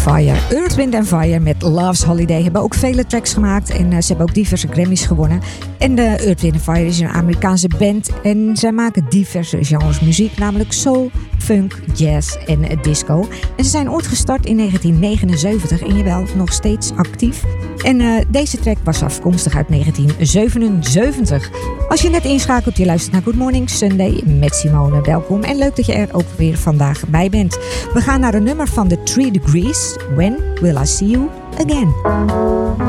Fire. Earth, Wind & Fire met Love's Holiday hebben ook vele tracks gemaakt en ze hebben ook diverse Grammys gewonnen. En de Earth, Wind & Fire is een Amerikaanse band en zij maken diverse genres muziek, namelijk soul, funk, jazz en disco. En ze zijn ooit gestart in 1979 en jawel, nog steeds actief. En deze track was afkomstig uit 1977. Als je net inschakelt, je luistert naar Good Morning Sunday met Simone. Welkom en leuk dat je er ook weer vandaag bij bent. We gaan naar een nummer van The 3 Degrees. When Will I See You Again?